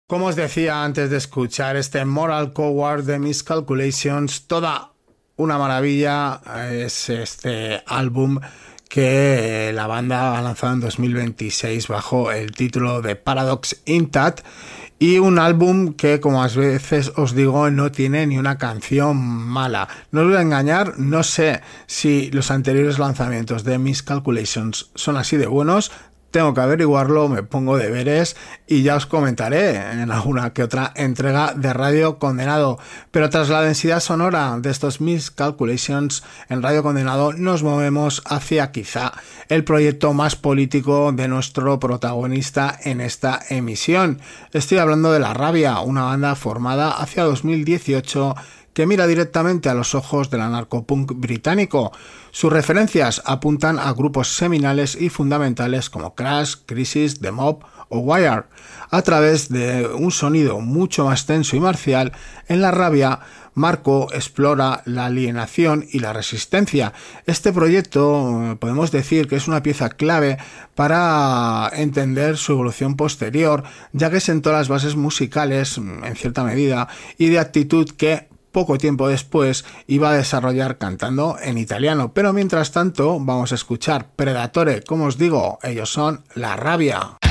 Como os decía antes de escuchar este Moral Coward de Miscalculations, toda una maravilla es este álbum que la banda ha lanzado en 2026 bajo el título de Paradox Intact, y un álbum que, como a veces os digo, no tiene ni una canción mala. No os voy a engañar, no sé si los anteriores lanzamientos de Miscalculations son así de buenos. Tengo que averiguarlo, me pongo deberes y ya os comentaré en alguna que otra entrega de Radio Condenado. Pero tras la densidad sonora de estos Miscalculations en Radio Condenado, nos movemos hacia quizá el proyecto más político de nuestro protagonista en esta emisión. Estoy hablando de La Rabia, una banda formada hacia 2018 que mira directamente a los ojos del anarcopunk británico. Sus referencias apuntan a grupos seminales y fundamentales como Crash, Crisis, The Mob o Wire. A través de un sonido mucho más tenso y marcial, en La Rabia, Marco explora la alienación y la resistencia. Este proyecto podemos decir que es una pieza clave para entender su evolución posterior, ya que sentó las bases musicales, en cierta medida, y de actitud que poco tiempo después iba a desarrollar cantando en italiano. Pero mientras tanto vamos a escuchar Predatore. Como os digo, ellos son La Rabia.